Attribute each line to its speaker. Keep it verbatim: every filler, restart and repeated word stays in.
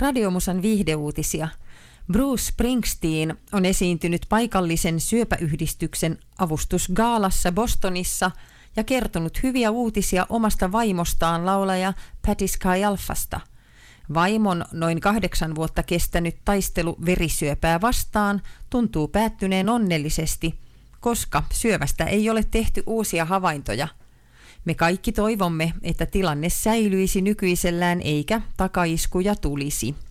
Speaker 1: Radiomusan viihdeuutisia. Bruce Springsteen on esiintynyt paikallisen syöpäyhdistyksen avustusgaalassa Bostonissa ja kertonut hyviä uutisia omasta vaimostaan laulaja Patti Scialfasta. Vaimon noin kahdeksan vuotta kestänyt taistelu verisyöpää vastaan tuntuu päättyneen onnellisesti, koska syövästä ei ole tehty uusia havaintoja. Me kaikki toivomme, että tilanne säilyisi nykyisellään eikä takaiskuja tulisi.